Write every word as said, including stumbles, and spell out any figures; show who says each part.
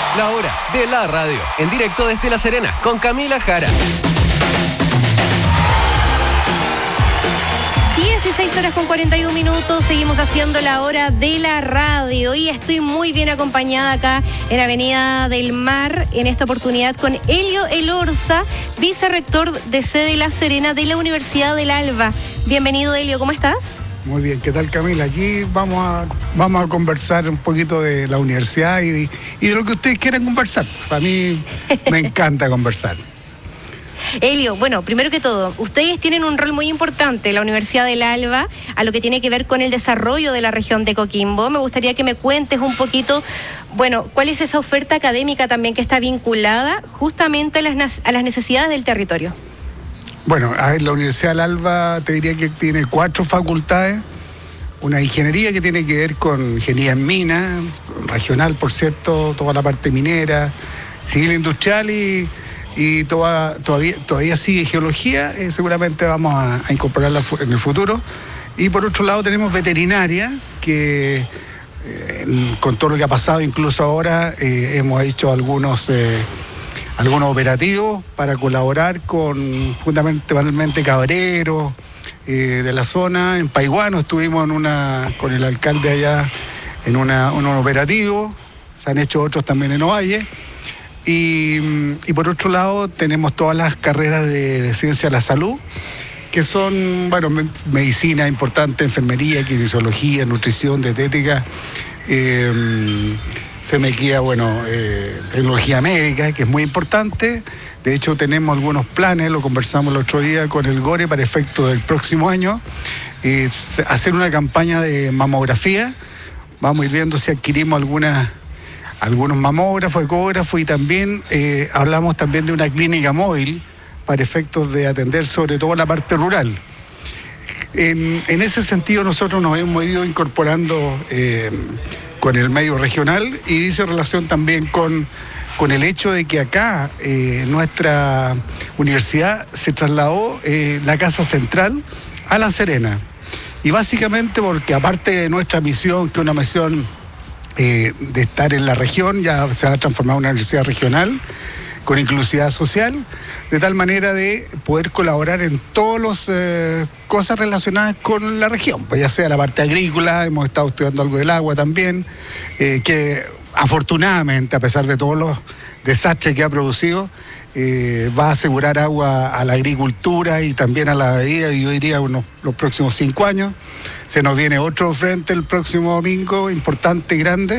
Speaker 1: La hora de la radio, en directo desde La Serena, con Camila Jara.
Speaker 2: dieciséis horas con cuarenta y un minutos, seguimos haciendo la hora de la radio y estoy muy bien acompañada acá en Avenida del Mar, en esta oportunidad con Elio Elorza, vicerrector de sede La Serena de la Universidad del Alba. Bienvenido, Elio, ¿cómo estás?
Speaker 3: Muy bien, ¿qué tal, Camila? Aquí vamos a, vamos a conversar un poquito de la universidad y de, y de lo que ustedes quieran conversar. Para mí me encanta conversar.
Speaker 2: Elio, bueno, primero que todo, ustedes tienen un rol muy importante en la Universidad del Alba, a lo que tiene que ver con el desarrollo de la región de Coquimbo. Me gustaría que me cuentes un poquito, bueno, cuál es esa oferta académica también que está vinculada justamente a las, a las necesidades del territorio.
Speaker 3: Bueno, a ver, la Universidad del Alba te diría que tiene cuatro facultades. Una ingeniería que tiene que ver con ingeniería en minas, regional, por cierto, toda la parte minera, civil industrial y... y toda, todavía, todavía sigue geología, eh, seguramente vamos a, a incorporarla en el futuro. Y por otro lado tenemos veterinaria, que eh, con todo lo que ha pasado, incluso ahora, eh, hemos hecho algunos, eh, algunos operativos para colaborar con fundamentalmente cabreros eh, de la zona. En Paiguano estuvimos en una, con el alcalde allá en una, un operativo, se han hecho otros también en Ovalle. Y, y por otro lado tenemos todas las carreras de ciencia de la salud, que son, bueno, me, medicina importante, enfermería, kinesiología, nutrición, dietética, eh, se me queda, bueno, eh, tecnología médica, que es muy importante. De hecho tenemos algunos planes, lo conversamos el otro día con el GORE para efecto del próximo año, eh, hacer una campaña de mamografía. Vamos a ir viendo si adquirimos algunas algunos mamógrafos, ecógrafos y también eh, hablamos también de una clínica móvil para efectos de atender sobre todo la parte rural. En, en ese sentido nosotros nos hemos ido incorporando eh, con el medio regional y dice relación también con, con el hecho de que acá eh, nuestra universidad se trasladó eh, la casa central a La Serena. Y básicamente porque aparte de nuestra misión, que es una misión Eh, de estar en la región, ya se va a transformar en una universidad regional con inclusividad social, de tal manera de poder colaborar en todas las eh, cosas relacionadas con la región, pues ya sea la parte agrícola, hemos estado estudiando algo del agua también, eh, que afortunadamente, a pesar de todos los desastres que ha producido, eh, va a asegurar agua a la agricultura y también a la bebida, y yo diría unos, los próximos cinco años. Se nos viene otro frente el próximo domingo, importante y grande.